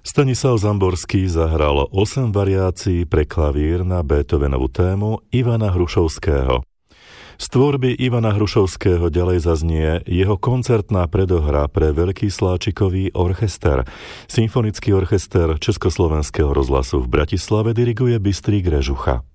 Stanislav Zamborský zahral 8 variácií pre klavír na Beethovenovú tému Ivana Hrušovského. Z tvorby Ivana Hrušovského ďalej zaznie jeho koncertná predohra pre Veľký Sláčikový orchester. Symfonický orchester Československého rozhlasu v Bratislave diriguje Bystrík Režucha.